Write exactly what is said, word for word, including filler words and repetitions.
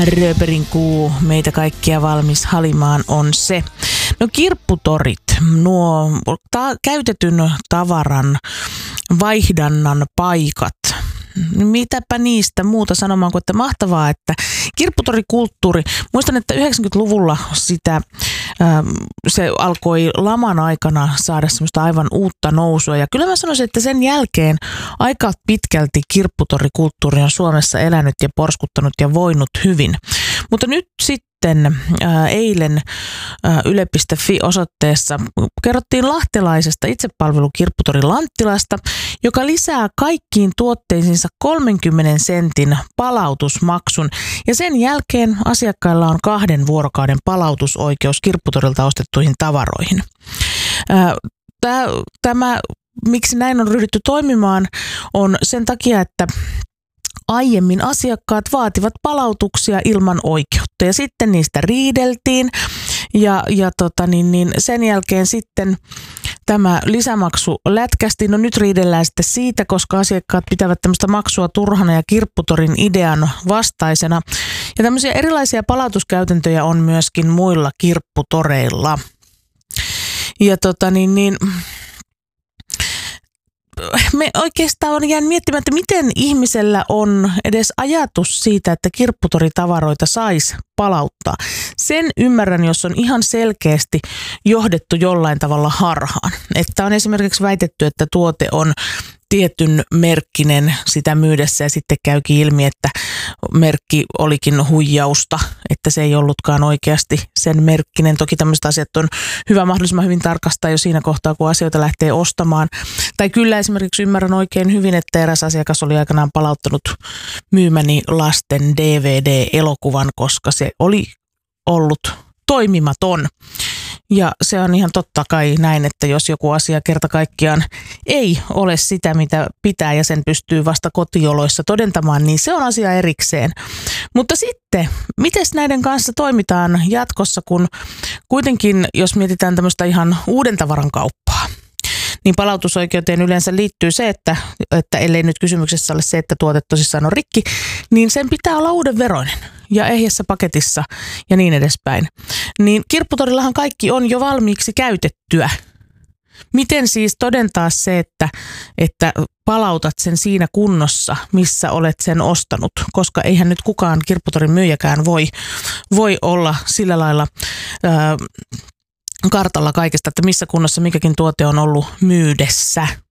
Rööperin kuu meitä kaikkia valmis halimaan on se. No kirpputorit, nuo ta- käytetyn tavaran vaihdannan paikat. Mitäpä niistä muuta sanomaan kuin, että mahtavaa, että kirpputorikulttuuri, muistan, että yhdeksänkymmentäluvulla sitä, se alkoi laman aikana saada semmoista aivan uutta nousua. Ja kyllä mä sanoisin, että sen jälkeen aika pitkälti kirpputorikulttuuri on Suomessa elänyt ja porskuttanut ja voinut hyvin. Mutta nyt sitten ää, eilen ää, yle piste fi-osoitteessa kerrottiin lahtelaisesta itsepalvelukirpputori Lanttilasta, joka lisää kaikkiin tuotteisiinsa kolmenkymmenen sentin palautusmaksun. Ja sen jälkeen asiakkailla on kahden vuorokauden palautusoikeus kirpputorilta ostettuihin tavaroihin. Ää, tää, tämä, miksi näin on ryhdytty toimimaan, on sen takia, että aiemmin asiakkaat vaativat palautuksia ilman oikeutta ja sitten niistä riideltiin ja, ja tota niin, niin sen jälkeen sitten tämä lisämaksu lätkästi. No nyt riidellään sitten siitä, koska asiakkaat pitävät tämmöistä maksua turhana ja kirpputorin idean vastaisena. Ja tämmöisiä erilaisia palautuskäytäntöjä on myöskin muilla kirpputoreilla. Ja tota niin, niin me oikeastaan on jäänyt miettimään, että miten ihmisellä on edes ajatus siitä, että kirpputoritavaroita saisi palauttaa. Sen ymmärrän, jos on ihan selkeästi johdettu jollain tavalla harhaan. Että on esimerkiksi väitetty, että tuote on tietyn merkkinen sitä myydessä ja sitten käykin ilmi, että merkki olikin huijausta, että se ei ollutkaan oikeasti sen merkkinen. Toki tämmöiset asiat on hyvä mahdollisimman hyvin tarkastaa jo siinä kohtaa, kun asioita lähtee ostamaan. Tai kyllä esimerkiksi ymmärrän oikein hyvin, että eräs asiakas oli aikanaan palauttanut myymäni lasten D V D-elokuvan, koska se oli ollut toimimaton. Ja se on ihan totta kai näin, että jos joku asia kerta kaikkiaan ei ole sitä, mitä pitää ja sen pystyy vasta kotioloissa todentamaan, niin se on asia erikseen. Mutta sitten, miten näiden kanssa toimitaan jatkossa, kun kuitenkin, jos mietitään tämmöistä ihan uuden tavaran kauppaa, niin palautusoikeuteen yleensä liittyy se, että, että ellei nyt kysymyksessä ole se, että tuote tosissaan on rikki, niin sen pitää olla uuden veroinen ja ehjässä paketissa ja niin edespäin. Niin kirpputorillahan kaikki on jo valmiiksi käytettyä. Miten siis todentaa se, että, että palautat sen siinä kunnossa, missä olet sen ostanut? Koska eihän nyt kukaan kirpputorin myyjäkään voi, voi olla sillä lailla ää, kartalla kaikesta, että missä kunnossa mikäkin tuote on ollut myydessä.